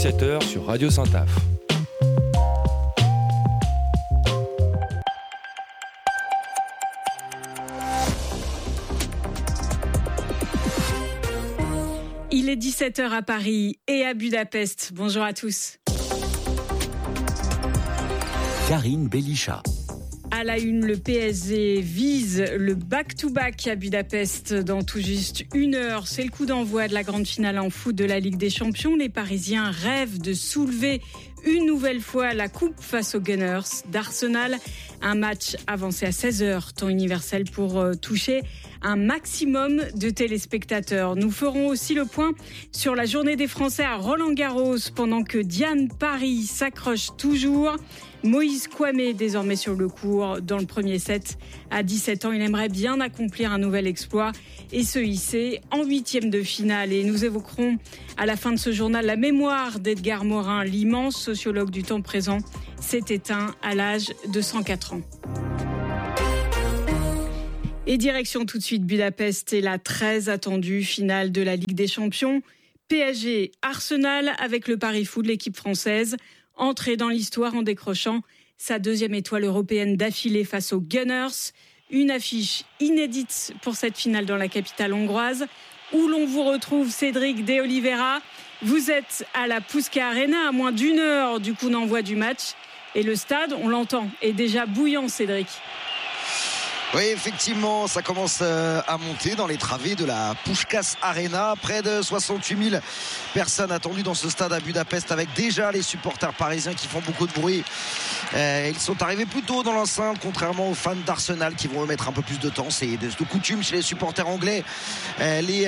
17h sur Radio Saint-Af. Il est 17h à Paris et à Budapest. Bonjour à tous. Karine Belisha. À la une, le PSG vise le back-to-back à Budapest dans tout juste 1 heure. C'est le coup d'envoi de la grande finale en foot de la Ligue des Champions. Les Parisiens rêvent de soulever une nouvelle fois la coupe face aux Gunners d'Arsenal. Un match avancé à 16h, temps universel, pour toucher un maximum de téléspectateurs. Nous ferons aussi le point sur la journée des Français à Roland-Garros pendant que Diane Paris s'accroche toujours. Moïse Kouamé, désormais sur le court dans le premier set. À 17 ans, il aimerait bien accomplir un nouvel exploit et se hisser en 8e de finale. Et nous évoquerons à la fin de ce journal la mémoire d'Edgar Morin, l'immense sociologue du temps présent, s'est éteint à l'âge de 104 ans. Et direction tout de suite Budapest et la très attendue finale de la Ligue des Champions. PSG Arsenal avec le Paris Foot, l'équipe française, entrée dans l'histoire en décrochant sa 2e étoile européenne d'affilée face aux Gunners. Une affiche inédite pour cette finale dans la capitale hongroise, où l'on vous retrouve Cédric De Oliveira. Vous êtes à la Puskás Arena, à moins d'1 heure du coup d'envoi du match. Et le stade, on l'entend, est déjà bouillant, Cédric. Oui, effectivement, ça commence à monter dans les travées de la Puskás Arena. Près de 68 000 personnes attendues dans ce stade à Budapest, avec déjà les supporters parisiens qui font beaucoup de bruit. Ils sont arrivés plus tôt dans l'enceinte, contrairement aux fans d'Arsenal qui vont mettre un peu plus de temps. C'est de coutume chez les supporters anglais. Les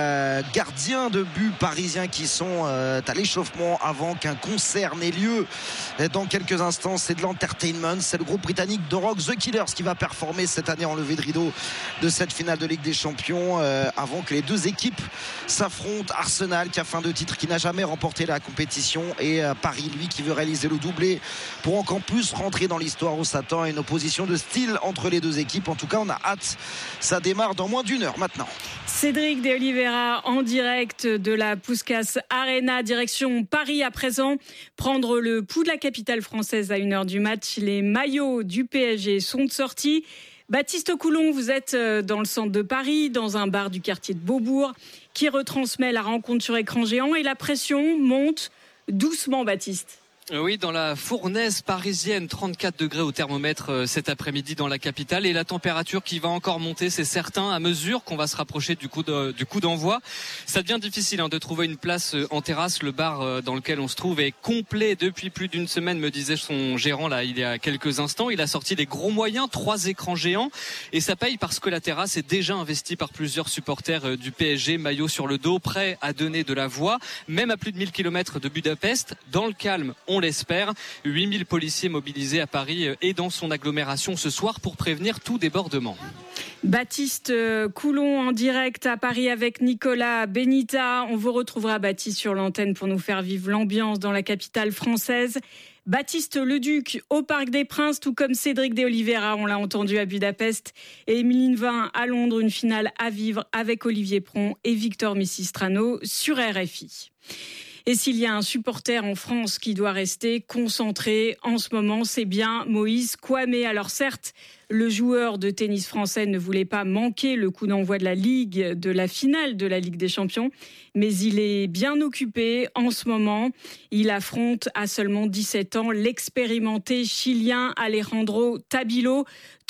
gardiens de but parisiens qui sont à l'échauffement avant qu'un concert n'ait lieu dans quelques instants. C'est de l'entertainment. C'est le groupe britannique de rock The Killers qui va performer cette année en levée de rideau de cette finale de Ligue des Champions, avant que les deux équipes s'affrontent. Arsenal qui a fin de titre, qui n'a jamais remporté la compétition, et Paris, lui, qui veut réaliser le doublé pour encore plus rentrer dans l'histoire où s'attend à une opposition de style entre les deux équipes. En tout cas, on a hâte. Ça démarre dans moins d'1 heure maintenant. Cédric De Oliveira en direct de la Puskás Arena, direction Paris à présent. Prendre le pouls de la capitale française à 1 heure du match. Les maillots du PSG sont sortis. Baptiste Coulon, vous êtes dans le centre de Paris, dans un bar du quartier de Beaubourg, qui retransmet la rencontre sur écran géant, et la pression monte doucement, Baptiste. Oui, dans la fournaise parisienne, 34 degrés au thermomètre cet après-midi dans la capitale, et la température qui va encore monter, c'est certain, à mesure qu'on va se rapprocher du coup d'envoi. Ça devient difficile de trouver une place en terrasse. Le bar dans lequel on se trouve est complet depuis plus d'1 semaine, me disait son gérant là il y a quelques instants. Il a sorti des gros moyens, 3 écrans géants, et ça paye parce que la terrasse est déjà investie par plusieurs supporters du PSG, maillot sur le dos, prêts à donner de la voix, même à plus de 1000 km de Budapest. Dans le calme, on l'espère. 8000 policiers mobilisés à Paris et dans son agglomération ce soir pour prévenir tout débordement. Baptiste Coulon en direct à Paris avec Nicolas Benita. On vous retrouvera, Baptiste, sur l'antenne pour nous faire vivre l'ambiance dans la capitale française. Baptiste Leduc au Parc des Princes, tout comme Cédric De Oliveira, on l'a entendu à Budapest, et Émeline Vain à Londres, une finale à vivre avec Olivier Pron et Victor Missistrano sur RFI. Et s'il y a un supporter en France qui doit rester concentré en ce moment, c'est bien Moïse Kouamé. Alors certes, le joueur de tennis français ne voulait pas manquer le coup d'envoi de la finale de la Ligue des Champions, mais il est bien occupé en ce moment. Il affronte à seulement 17 ans l'expérimenté chilien Alejandro Tabilo,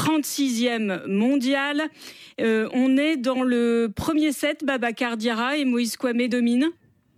36e mondial. On est dans le premier set, Babacar Diarra, et Moïse Kouamé domine.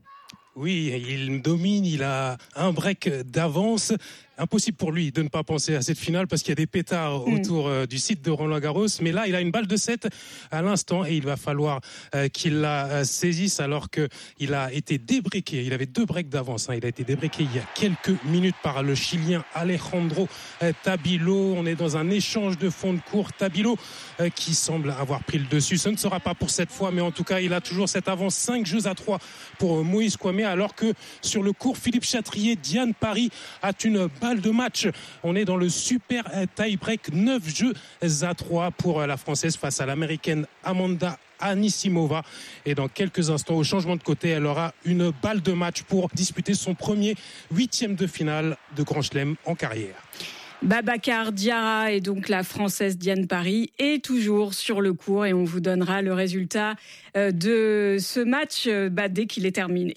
Oui, il domine, il a un break d'avance. Impossible pour lui de ne pas penser à cette finale parce qu'il y a des pétards autour du site de Roland-Garros. Mais là, il a une balle de 7 à l'instant et il va falloir qu'il la saisisse alors qu'il a été débreaké. Il avait 2 breaks d'avance. Il a été débreaké il y a quelques minutes par le Chilien Alejandro Tabilo. On est dans un échange de fond de court. Tabilo qui semble avoir pris le dessus. Ce ne sera pas pour cette fois, mais en tout cas, il a toujours cette avance 5-3 pour Moïse Kouamé, alors que sur le court, Philippe Chatrier, Diane Paris a une balle de match. On est dans le super tie-break, 9-3 pour la Française face à l'Américaine Amanda Anisimova. Et dans quelques instants, au changement de côté, elle aura une balle de match pour disputer son premier 8e de finale de Grand Chelem en carrière. Babacar Diarra et donc la Française Diane Parry est toujours sur le court et on vous donnera le résultat de ce match dès qu'il est terminé.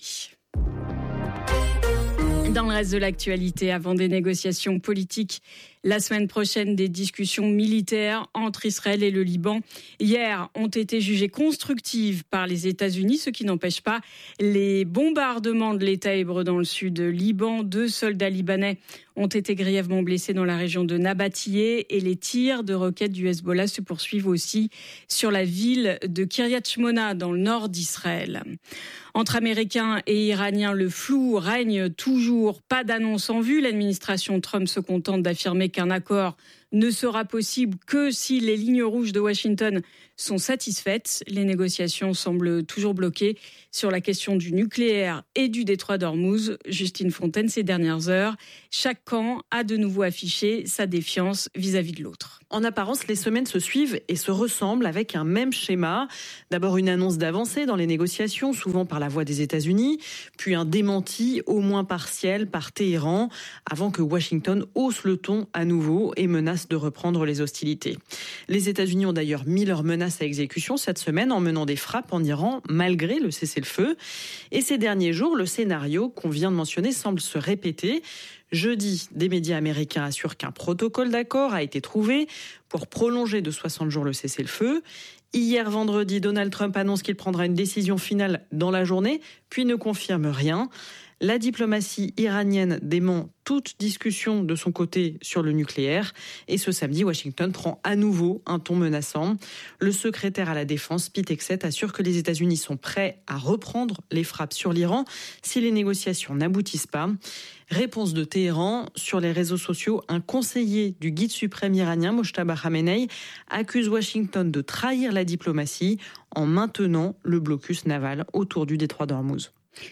Dans le reste de l'actualité, avant des négociations politiques, la semaine prochaine, des discussions militaires entre Israël et le Liban, hier, ont été jugées constructives par les États-Unis, ce qui n'empêche pas les bombardements de l'État hébreu dans le sud Liban. 2 soldats libanais ont été grièvement blessés dans la région de Nabatiyeh et les tirs de roquettes du Hezbollah se poursuivent aussi sur la ville de Kiryat Shmona dans le nord d'Israël. Entre Américains et Iraniens, le flou règne toujours. Pas d'annonce en vue. L'administration Trump se contente d'affirmer qu'un accord ne sera possible que si les lignes rouges de Washington sont satisfaites. Les négociations semblent toujours bloquées sur la question du nucléaire et du détroit d'Ormuz. Justine Fontaine, ces dernières heures, chaque camp a de nouveau affiché sa défiance vis-à-vis de l'autre. En apparence, les semaines se suivent et se ressemblent avec un même schéma. D'abord une annonce d'avancée dans les négociations, souvent par la voix des États-Unis, puis un démenti au moins partiel par Téhéran, avant que Washington hausse le ton à nouveau et menace de reprendre les hostilités. Les États-Unis ont d'ailleurs mis leurs menaces à exécution cette semaine en menant des frappes en Iran malgré le cessez-le-feu. Et ces derniers jours, le scénario qu'on vient de mentionner semble se répéter. Jeudi, des médias américains assurent qu'un protocole d'accord a été trouvé pour prolonger de 60 jours le cessez-le-feu. Hier, vendredi, Donald Trump annonce qu'il prendra une décision finale dans la journée, puis ne confirme rien. La diplomatie iranienne dément toute discussion de son côté sur le nucléaire. Et ce samedi, Washington prend à nouveau un ton menaçant. Le secrétaire à la Défense, Pete Hegseth, assure que les États-Unis sont prêts à reprendre les frappes sur l'Iran si les négociations n'aboutissent pas. Réponse de Téhéran. Sur les réseaux sociaux, un conseiller du guide suprême iranien, Mojtaba Khamenei, accuse Washington de trahir la diplomatie en maintenant le blocus naval autour du détroit d'Ormuz.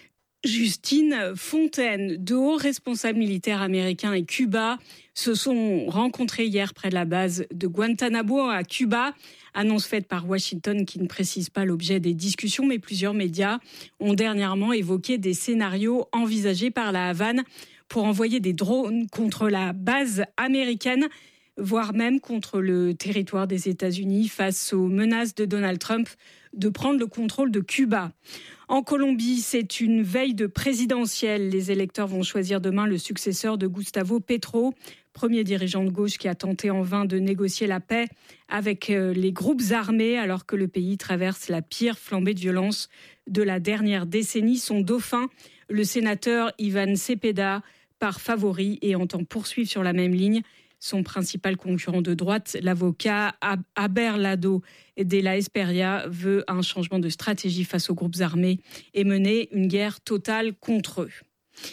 Justine Fontaine, de hauts responsables militaires américains et Cuba se sont rencontrés hier près de la base de Guantanamo à Cuba. Annonce faite par Washington qui ne précise pas l'objet des discussions, mais plusieurs médias ont dernièrement évoqué des scénarios envisagés par la Havane pour envoyer des drones contre la base américaine, voire même contre le territoire des États-Unis face aux menaces de Donald Trump de prendre le contrôle de Cuba. En Colombie, c'est une veille de présidentielle. Les électeurs vont choisir demain le successeur de Gustavo Petro, premier dirigeant de gauche qui a tenté en vain de négocier la paix avec les groupes armés alors que le pays traverse la pire flambée de violence de la dernière décennie. Son dauphin, le sénateur Ivan Cepeda, part favori et entend poursuivre sur la même ligne son principal concurrent de droite, l'avocat Abelardo de la Espriella, veut un changement de stratégie face aux groupes armés et mener une guerre totale contre eux.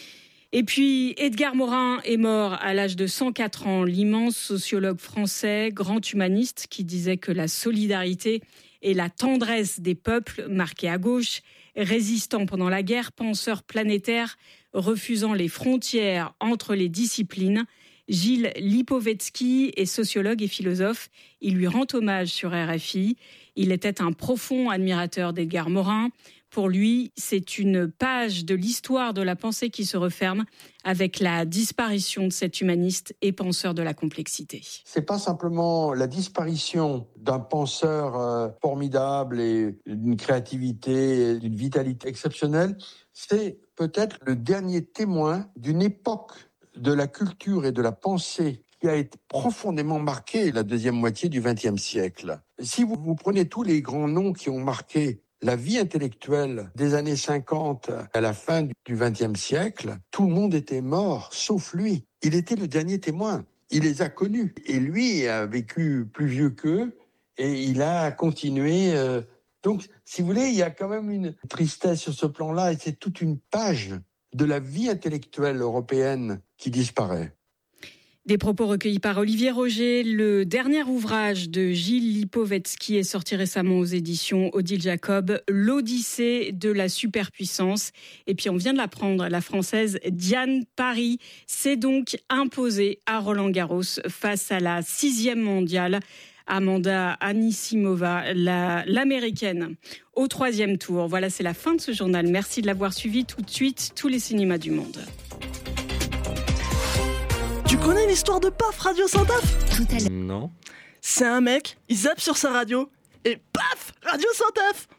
Et puis, Edgar Morin est mort à l'âge de 104 ans. L'immense sociologue français, grand humaniste, qui disait que la solidarité et la tendresse des peuples, marqués à gauche, résistant pendant la guerre, penseur planétaire, refusant les frontières entre les disciplines. Gilles Lipovetsky est sociologue et philosophe. Il lui rend hommage sur RFI. Il était un profond admirateur d'Edgar Morin. Pour lui, c'est une page de l'histoire de la pensée qui se referme avec la disparition de cet humaniste et penseur de la complexité. C'est pas simplement la disparition d'un penseur formidable et d'une créativité, d'une vitalité exceptionnelle. C'est peut-être le dernier témoin d'une époque de la culture et de la pensée qui a été profondément marquée la deuxième moitié du XXe siècle. Si vous prenez tous les grands noms qui ont marqué la vie intellectuelle des années 50 à la fin du XXe siècle, tout le monde était mort, sauf lui. Il était le dernier témoin. Il les a connus. Et lui a vécu plus vieux qu'eux et il a continué. Donc, si vous voulez, il y a quand même une tristesse sur ce plan-là et c'est toute une page de la vie intellectuelle européenne qui disparaît. Des propos recueillis par Olivier Roger. Le dernier ouvrage de Gilles Lipovetsky est sorti récemment aux éditions Odile Jacob, l'Odyssée de la superpuissance. Et puis on vient de l'apprendre, la Française Diane Parry s'est donc imposée à Roland-Garros face à la 6e mondiale Amanda Anisimova, l'américaine, au 3e tour. Voilà, c'est la fin de ce journal. Merci de l'avoir suivi. Tout de suite, tous les cinémas du monde. Tu connais l'histoire de Paf Radio sans taf ? Non. C'est un mec, il zappe sur sa radio et paf, radio sans taf.